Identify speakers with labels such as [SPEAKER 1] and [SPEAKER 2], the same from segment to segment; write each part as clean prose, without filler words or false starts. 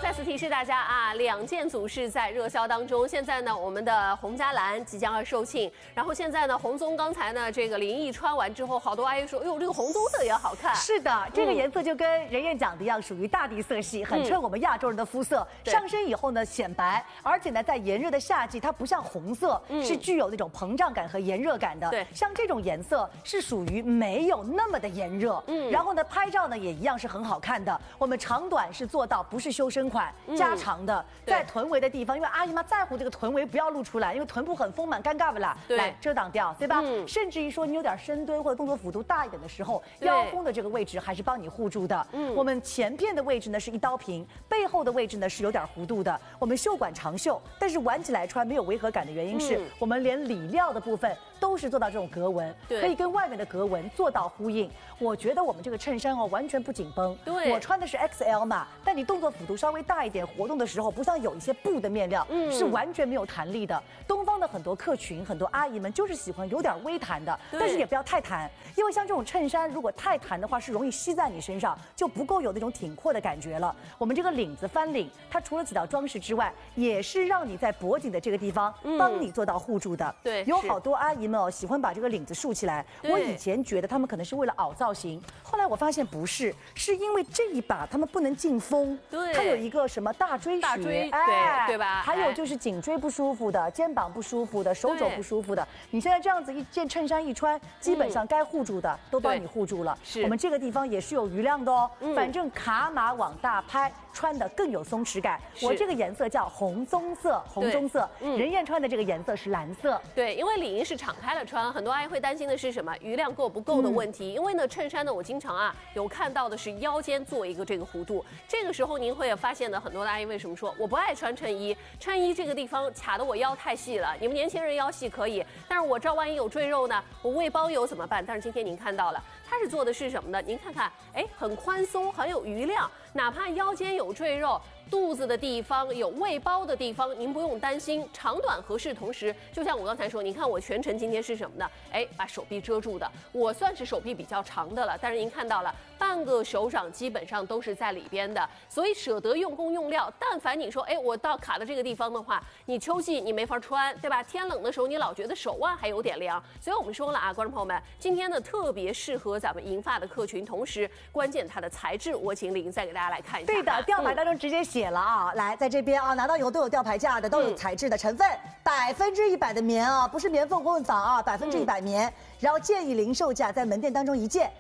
[SPEAKER 1] 再次提示大家啊，2件组是在热销当中。现在呢，我们的红加蓝即将要售罄，然后现在呢，红棕刚才呢这个林毅穿完之后，好多阿姨说，哎呦，这个红棕色也好看。
[SPEAKER 2] 是的，这个颜色就跟任燕讲的一样，属于大地色系，很衬我们亚洲人的肤色。上身以后呢显白，而且呢在炎热的夏季，它不像红色，是具有那种膨胀感和炎热感的。
[SPEAKER 1] 对，
[SPEAKER 2] 像这种颜色是属于没有那么的炎热。然后呢拍照呢也一样是很好看的。我们长短是做到不是修身款，加长的，在臀围的地方，因为阿姨妈在乎这个臀围不要露出来，因为臀部很丰满，尴尬不啦？来遮挡掉，对吧？甚至于说你有点深蹲或者动作幅度大一点的时候，腰封的这个位置还是帮你护住的。我们前片的位置呢是一刀平，背后的位置呢是有点弧度的。我们袖管长袖，但是挽起来穿没有违和感的原因是我们连里料的部分都是做到这种格纹，可以跟外面的格纹做到呼应。我觉得我们这个衬衫哦完全不紧绷，我穿的是 XL 嘛，但你动作幅度稍微大一点，活动的时候不像有一些布的面料，是完全没有弹力的。东方的很多客群，很多阿姨们就是喜欢有点微弹的，但是也不要太弹，因为像这种衬衫如果太弹的话，是容易吸在你身上，就不够有那种挺阔的感觉了。我们这个领子翻领，它除了起到装饰之外，也是让你在脖颈的这个地方帮你做到护住的。对，有好多阿姨们哦喜欢把这个领子竖起来，我以前觉得他们可能是为了凹造型，后来我发现不是，是因为这一把他们不能进风，它有一个什么大椎穴，
[SPEAKER 1] 对吧？
[SPEAKER 2] 还有就是颈椎不舒服的，肩膀不舒服的，手肘不舒服的，你现在这样子一件衬衫一穿，基本上该护住的都帮你护住了。我们这个地方也是有余量的哦，反正卡码往大拍，穿的更有松弛感。我这个颜色叫红棕色，红棕色。任燕穿的这个颜色是蓝色。
[SPEAKER 1] 对，因为李莹是敞开了穿，很多阿姨会担心的是什么？余量够不够的问题。因为呢，衬衫呢，我经常有看到的是腰间做一个这个弧度。这个时候您会发现呢，很多的阿姨为什么说我不爱穿衬衣？衬衣这个地方卡得我腰太细了。你们年轻人腰细可以，但是我这万一有赘肉呢？我胃包有怎么办？但是今天您看到了，它是做的是什么呢？您看看，哎，很宽松，很有余量，哪怕腰间有赘肉。肚子的地方有胃包的地方，您不用担心，长短合适。同时，就像我刚才说，你看我全程今天是什么呢？哎，把手臂遮住的，我算是手臂比较长的了。但是您看到了，半个手掌基本上都是在里边的，所以舍得用工用料。但凡你说，哎，我到卡的这个地方的话，你秋季你没法穿，对吧？天冷的时候你老觉得手腕还有点凉，所以我们说了啊，观众朋友们，今天呢特别适合咱们银发的客群，同时关键它的材质，我请李莹再给大家来看一下。
[SPEAKER 2] 对的，吊牌当中直接写了啊，来在这边啊，拿到以后都有吊牌价的，都有材质的成分，100%的棉啊，不是棉缝混纺啊，100%棉。然后建议零售价在门店当中一件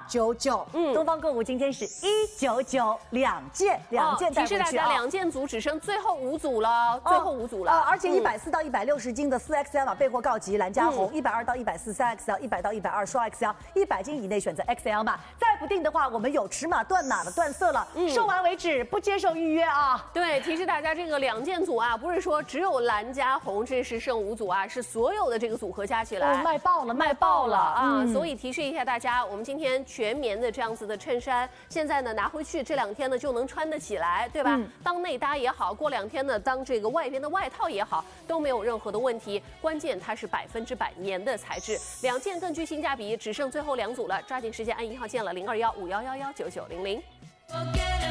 [SPEAKER 2] 299，东方购物今天是199，两件带回去啊。
[SPEAKER 1] 提示大家2件组只剩最后5组了，最后5组了。
[SPEAKER 2] 而且140到160斤的4XL 码备货告急，蓝加红，120到140 3XL，100到120双 XL，100斤以内选择 XL 码。再不定的话，我们有尺码断码的断色了，售完为止，不接受预约啊。
[SPEAKER 1] 对，提示大家这个2件组啊，不是说只有蓝加红，这是剩5组啊，是所有的这个组合加起来，
[SPEAKER 2] 卖爆了，卖爆了
[SPEAKER 1] 啊！所以提示一下大家，我们今天全棉的这样子的衬衫，现在呢拿回去这2天呢就能穿得起来，对吧？当内搭也好，过2天呢当这个外边的外套也好，都没有任何的问题。关键它是100%棉的材质，2件更具性价比，只剩最后2组了，抓紧时间按1号键了，0215111990。